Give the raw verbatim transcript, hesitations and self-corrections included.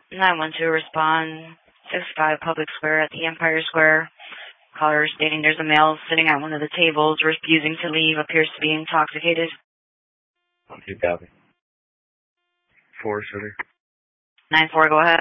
nine one two, respond. six five Public Square at the Empire Square. Caller stating there's a male sitting at one of the tables, refusing to leave, appears to be intoxicated. one two, copy. four, Center. nine four, go ahead.